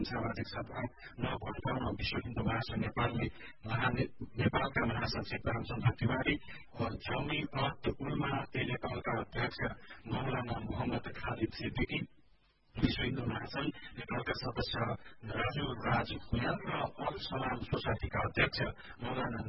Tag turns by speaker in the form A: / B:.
A: अध्यक्ष नभट्काउन विश्व हिन्दू महासंघ नेपालले नेपालका महासचिव रामचन्द्र तिवारी जमी अत उलमा नेपालका अध्यक्ष मौलाना मोहम्मद खालिद सिद्दिकी विश्व हिन्दू महासंघ नेपालका सदस्य राजु राज भुयाल र अल सलाम सोसाइटीका अध्यक्ष मौलाना